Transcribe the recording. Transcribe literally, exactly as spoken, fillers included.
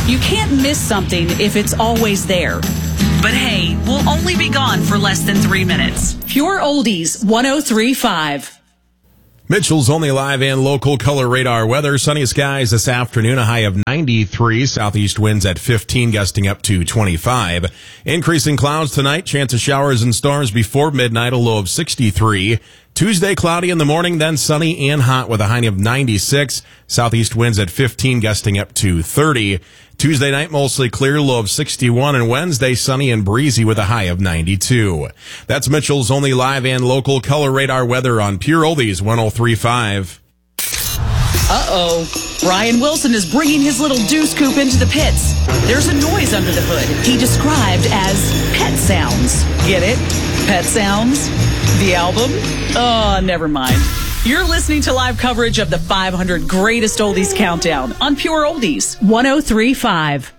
You can't miss something if it's always there. But hey, we'll only be gone for less than three minutes. Pure Oldies, one oh three point five. Mitchell's only live and local color radar weather. Sunny skies this afternoon, a high of ninety-three. Southeast winds at fifteen, gusting up to twenty-five. Increasing clouds tonight. Chance of showers and storms before midnight, a low of sixty-three. Tuesday, cloudy in the morning, then sunny and hot with a high of ninety-six. Southeast winds at fifteen, gusting up to thirty. Tuesday night, mostly clear, low of sixty-one, and Wednesday, sunny and breezy with a high of ninety-two. That's Mitchell's only live and local color radar weather on Pure Oldies one oh three point five. Uh-oh. Brian Wilson is bringing his little deuce coupe into the pits. There's a noise under the hood he described as pet sounds. Get it? Pet sounds? The album? Oh, never mind. You're listening to live coverage of the five hundred Greatest Oldies Countdown on Pure Oldies one oh three point five.